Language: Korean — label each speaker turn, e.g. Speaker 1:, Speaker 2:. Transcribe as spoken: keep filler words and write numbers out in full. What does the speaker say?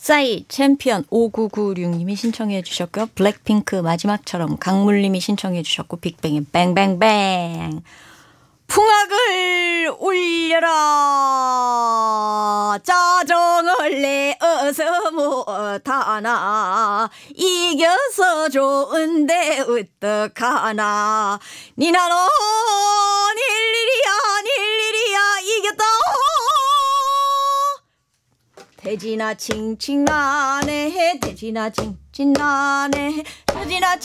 Speaker 1: 싸이 챔피언 오구구육님이 신청해 주셨고요. 블랙핑크 마지막처럼 강물님이 신청해 주셨고 빅뱅의 뱅뱅뱅. 풍악을 울려라 짜정을 내어서 못하나 이겨서 좋은데 어떡하나 니나노 닐리리야 닐리리야 이겼다 돼지나 칭칭나네 돼지나 칭칭나네 돼지나